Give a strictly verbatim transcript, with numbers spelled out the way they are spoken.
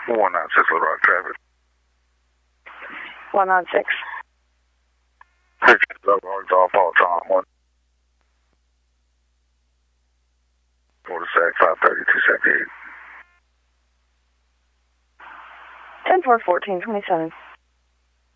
one nine six Little Rock traffic. one nine six. Pictures of Arkansas Fault Tom one. Quarter sec five thirty two seventy eight. ten four fourteen twenty seven.